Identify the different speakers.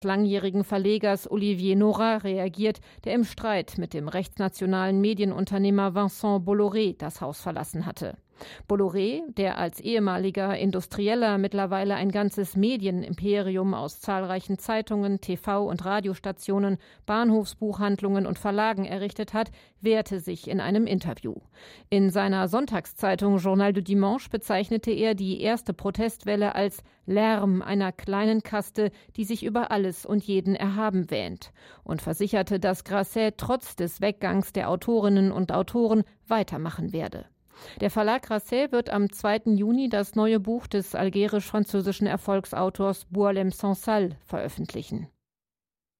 Speaker 1: langjährigen Verlegers Olivier Nora reagiert, der im Streit mit dem rechtsnationalen Medienunternehmer Vincent Bolloré das Haus verlassen hatte. Bolloré, der als ehemaliger Industrieller mittlerweile ein ganzes Medienimperium aus zahlreichen Zeitungen, TV- und Radiostationen, Bahnhofsbuchhandlungen und Verlagen errichtet hat, wehrte sich in einem Interview. In seiner Sonntagszeitung Journal du Dimanche bezeichnete er die erste Protestwelle als Lärm einer kleinen Kaste, die sich über alles und jeden erhaben wähnt, und versicherte, dass Grasset trotz des Weggangs der Autorinnen und Autoren weitermachen werde. Der Verlag Grasset wird am 2. Juni das neue Buch des algerisch-französischen Erfolgsautors Boualem Sansal veröffentlichen.